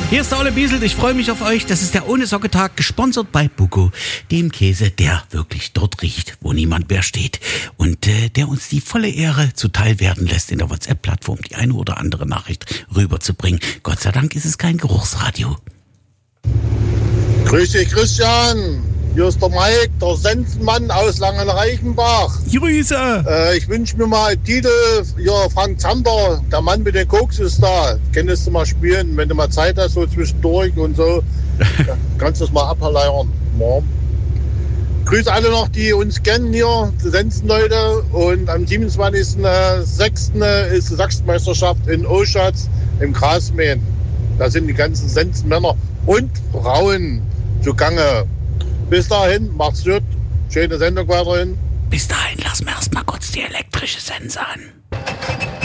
Hier ist der Ole Biesel, ich freue mich auf euch. Das ist der Ohne-Socke-Tag, gesponsert bei Buko, dem Käse, der wirklich dort riecht, wo niemand mehr steht. Und der uns die volle Ehre zuteil werden lässt, in der WhatsApp-Plattform die eine oder andere Nachricht rüberzubringen. Gott sei Dank ist es kein Geruchsradio. Grüß dich, Christian. Hier ist der Mike, der Sensenmann aus Langenreichenbach. Grüße! Ich wünsche mir mal einen Titel. Ja, Frank Zander, der Mann mit den Koks ist da. Könntest du mal spielen, wenn du mal Zeit hast, so zwischendurch und so. Kannst du es mal ableiern. Ja. Grüße alle noch, die uns kennen hier, die Sensenleute. Und am 27.06. ist die Sachsenmeisterschaft in Oschatz im Grasmähen. Da sind die ganzen Sensenmänner und Frauen zugange. Bis dahin, macht's gut. Schöne Sendung weiterhin. Bis dahin, lass mir erst mal kurz die elektrische Sense an.